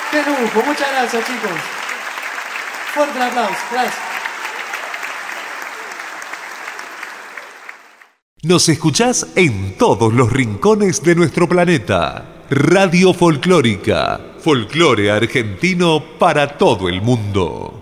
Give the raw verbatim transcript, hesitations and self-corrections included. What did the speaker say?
Qué lujo, muchas gracias, chicos. Fuerte el aplauso, gracias. Nos escuchás en todos los rincones de nuestro planeta. Radio Folclórica, folclore argentino para todo el mundo.